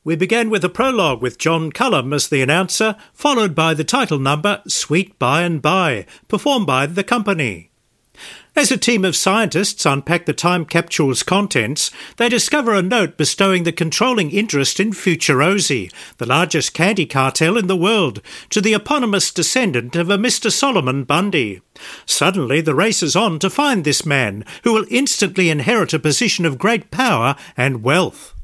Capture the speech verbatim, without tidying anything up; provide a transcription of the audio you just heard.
We began with a prologue with John Cullum as the announcer, followed by the title number Sweet By and By, performed by The Company. As a team of scientists unpack the time capsule's contents, they discover a note bestowing the controlling interest in Futurosi, the largest candy cartel in the world, to the eponymous descendant of a Mister Solomon Bundy. Suddenly the race is on to find this man, who will instantly inherit a position of great power and wealth.